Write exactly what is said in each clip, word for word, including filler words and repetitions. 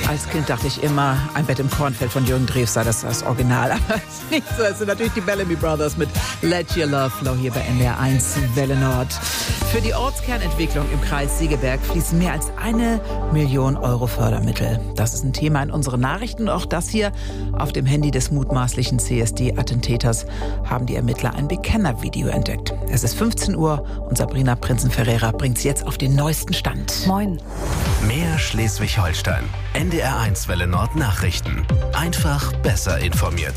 Als Kind dachte ich immer, Ein Bett im Kornfeld von Jürgen Drews sei das, das Original. Aber es ist nicht so. Es sind natürlich die Bellamy Brothers mit Let Your Love Flow hier bei N D R eins Welle Nord. Für die Ortskernentwicklung im Kreis Segeberg fließen mehr als eine Million Euro Fördermittel. Das ist ein Thema in unseren Nachrichten. Auch das hier auf dem Handy des mutmaßlichen C S D-Attentäters haben die Ermittler ein Bekennervideo entdeckt. Es ist fünfzehn Uhr und Sabrina Prinzen-Ferreira bringt sie jetzt auf den neuesten Stand. Moin. Mehr Schleswig-Holstein. N D R eins Welle Nord Nachrichten. Einfach besser informiert.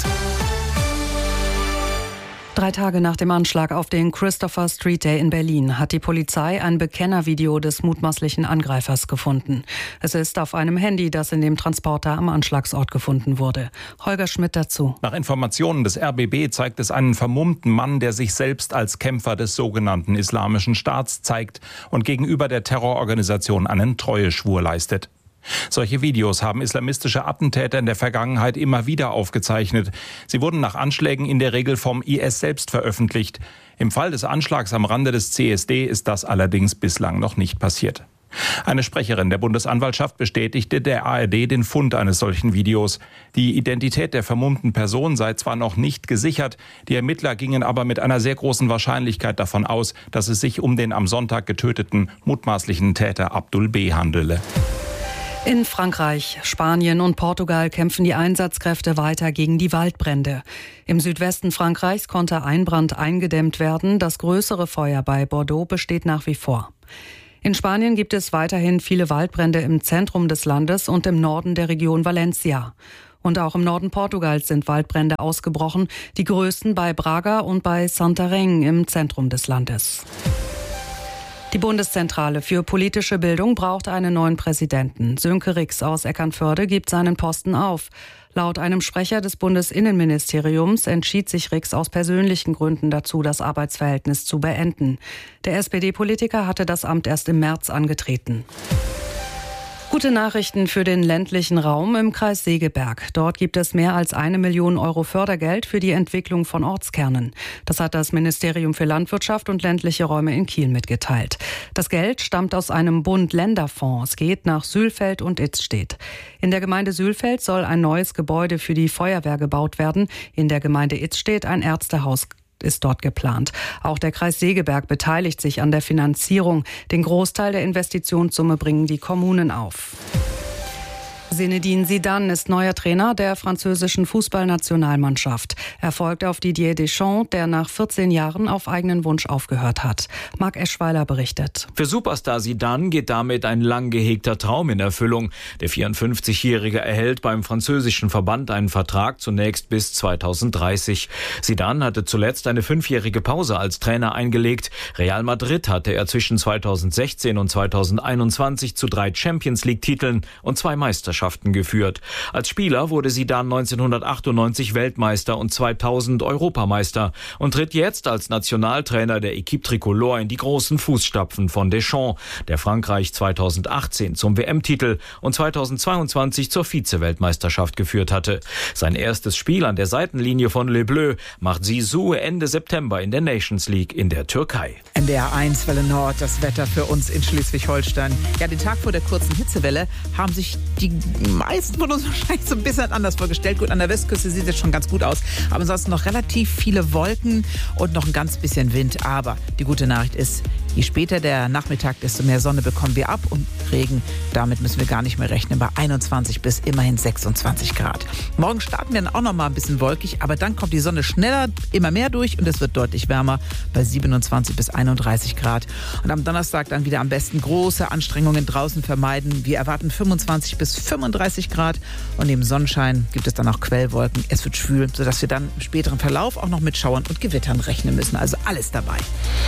Drei Tage nach dem Anschlag auf den Christopher Street Day in Berlin hat die Polizei ein Bekennervideo des mutmaßlichen Angreifers gefunden. Es ist auf einem Handy, das in dem Transporter am Anschlagsort gefunden wurde. Holger Schmidt dazu. Nach Informationen des R B B zeigt es einen vermummten Mann, der sich selbst als Kämpfer des sogenannten Islamischen Staats zeigt und gegenüber der Terrororganisation einen Treueschwur leistet. Solche Videos haben islamistische Attentäter in der Vergangenheit immer wieder aufgezeichnet. Sie wurden nach Anschlägen in der Regel vom I S selbst veröffentlicht. Im Fall des Anschlags am Rande des C S D ist das allerdings bislang noch nicht passiert. Eine Sprecherin der Bundesanwaltschaft bestätigte der A R D den Fund eines solchen Videos. Die Identität der vermummten Person sei zwar noch nicht gesichert, die Ermittler gingen aber mit einer sehr großen Wahrscheinlichkeit davon aus, dass es sich um den am Sonntag getöteten mutmaßlichen Täter Abdul B. handele. In Frankreich, Spanien und Portugal kämpfen die Einsatzkräfte weiter gegen die Waldbrände. Im Südwesten Frankreichs konnte ein Brand eingedämmt werden. Das größere Feuer bei Bordeaux besteht nach wie vor. In Spanien gibt es weiterhin viele Waldbrände im Zentrum des Landes und im Norden der Region Valencia. Und auch im Norden Portugals sind Waldbrände ausgebrochen, die größten bei Braga und bei Santarém im Zentrum des Landes. Die Bundeszentrale für politische Bildung braucht einen neuen Präsidenten. Sönke Rix aus Eckernförde gibt seinen Posten auf. Laut einem Sprecher des Bundesinnenministeriums entschied sich Rix aus persönlichen Gründen dazu, das Arbeitsverhältnis zu beenden. Der S P D-Politiker hatte das Amt erst im März angetreten. Gute Nachrichten für den ländlichen Raum im Kreis Segeberg. Dort gibt es mehr als eine Million Euro Fördergeld für die Entwicklung von Ortskernen. Das hat das Ministerium für Landwirtschaft und ländliche Räume in Kiel mitgeteilt. Das Geld stammt aus einem Bund-Länder-Fonds. Es geht nach Sülfeld und Itzstedt. In der Gemeinde Sülfeld soll ein neues Gebäude für die Feuerwehr gebaut werden. In der Gemeinde Itzstedt ein Ärztehaus ist dort geplant. Auch der Kreis Segeberg beteiligt sich an der Finanzierung. Den Großteil der Investitionssumme bringen die Kommunen auf. Zinedine Zidane ist neuer Trainer der französischen Fußballnationalmannschaft. Er folgt auf Didier Deschamps, der nach vierzehn Jahren auf eigenen Wunsch aufgehört hat. Marc Eschweiler berichtet. Für Superstar Zidane geht damit ein lang gehegter Traum in Erfüllung. Der vierundfünfzigjährige erhält beim französischen Verband einen Vertrag zunächst bis zweitausenddreißig. Zidane hatte zuletzt eine fünfjährige Pause als Trainer eingelegt. Real Madrid hatte er zwischen zweitausendsechzehn und zweitausendeinundzwanzig zu drei Champions-League-Titeln und zwei Meisterschaften geführt. Als Spieler wurde Zidane neunzehnhundertachtundneunzig Weltmeister und zweitausend Europameister und tritt jetzt als Nationaltrainer der Équipe Tricolore in die großen Fußstapfen von Deschamps, der Frankreich zweitausendachtzehn zum W M-Titel und zweitausendzweiundzwanzig zur Vize-Weltmeisterschaft geführt hatte. Sein erstes Spiel an der Seitenlinie von Les Bleus macht Zizou Ende September in der Nations League in der Türkei. N D R eins Welle Nord, das Wetter für uns in Schleswig-Holstein. Ja, den Tag vor der kurzen Hitzewelle haben sich die meisten von uns wahrscheinlich so ein bisschen anders vorgestellt. Gut, an der Westküste sieht es schon ganz gut aus, aber ansonsten noch relativ viele Wolken und noch ein ganz bisschen Wind. Aber die gute Nachricht ist, je später der Nachmittag, desto mehr Sonne bekommen wir ab und Regen, damit müssen wir gar nicht mehr rechnen, bei einundzwanzig bis immerhin sechsundzwanzig Grad. Morgen starten wir dann auch noch mal ein bisschen wolkig, aber dann kommt die Sonne schneller, immer mehr durch und es wird deutlich wärmer bei siebenundzwanzig bis einunddreißig Grad. Und am Donnerstag dann wieder am besten große Anstrengungen draußen vermeiden. Wir erwarten fünfundzwanzig bis fünfunddreißig Grad und neben Sonnenschein gibt es dann auch Quellwolken. Es wird schwül, sodass wir dann im späteren Verlauf auch noch mit Schauern und Gewittern rechnen müssen. Also alles dabei.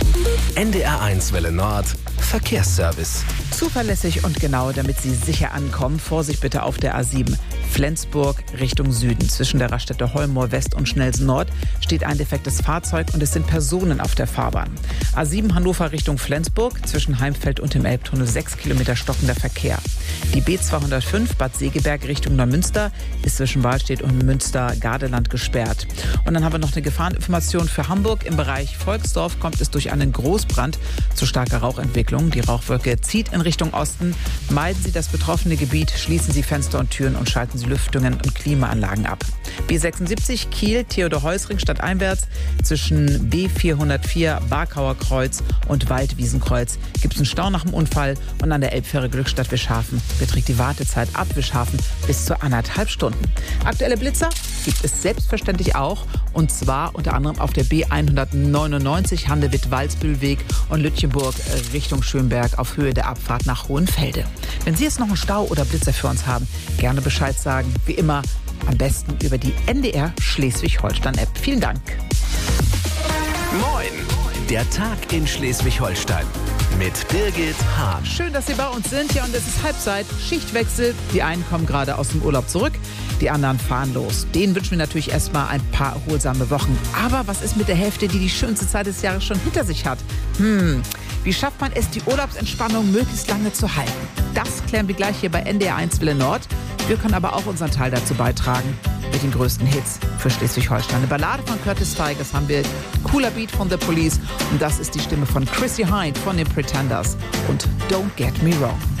N D R eins Welle Nord Verkehrsservice. Zuverlässig und genau, damit Sie sicher ankommen. Vorsicht bitte auf der A sieben. Flensburg Richtung Süden. Zwischen der Raststätte Holmoor West und Schnelsen Nord steht ein defektes Fahrzeug und es sind Personen auf der Fahrbahn. A sieben Hannover Richtung Flensburg. Zwischen Heimfeld und dem Elbtunnel sechs Kilometer stockender Verkehr. Die B zweihundertfünf Bad Segeberg Richtung Neumünster ist zwischen Wahlstedt und Münster-Gardeland gesperrt. Und dann haben wir noch eine Gefahreninformation für Hamburg. Im Bereich Volksdorf kommt es durch einen Großbrand zu starker Rauchentwicklung. Die Rauchwolke zieht in Richtung Osten. Meiden Sie das betroffene Gebiet, schließen Sie Fenster und Türen und schalten Sie Lüftungen und Klimaanlagen ab. B sechsundsiebzig Kiel, Theodor-Heuss-Ring stadteinwärts. Zwischen B vierhundertvier Barkauer Kreuz und Waldwiesenkreuz gibt es einen Stau nach dem Unfall. Und an der Elbfähre Glückstadt Wischhafen beträgt die Wartezeit ab Wischhafen bis zu anderthalb Stunden. Aktuelle Blitzer gibt es selbstverständlich auch. Und zwar unter anderem auf der B hundertneunundneunzig Handewitt-Walsbühlweg und Lütjenburg Richtung Schönberg auf Höhe der Abfahrt nach Hohenfelde. Wenn Sie jetzt noch einen Stau oder Blitzer für uns haben, gerne Bescheid sagen. Wie immer am besten über die N D R Schleswig-Holstein-App. Vielen Dank. Moin! Der Tag in Schleswig-Holstein mit Birgit Hahn. Schön, dass Sie bei uns sind. Ja, und es ist Halbzeit, Schichtwechsel. Die einen kommen gerade aus dem Urlaub zurück, die anderen fahren los. Denen wünschen wir natürlich erstmal ein paar erholsame Wochen. Aber was ist mit der Hälfte, die die schönste Zeit des Jahres schon hinter sich hat? Hm, wie schafft man es, die Urlaubsentspannung möglichst lange zu halten? Das klären wir gleich hier bei N D R eins Welle Nord. Wir können aber auch unseren Teil dazu beitragen mit den größten Hits für Schleswig-Holstein. Eine Ballade von Curtis Tigers haben wir, cooler Beat von The Police und das ist die Stimme von Chrissy Hynde von den Pretenders und Don't Get Me Wrong.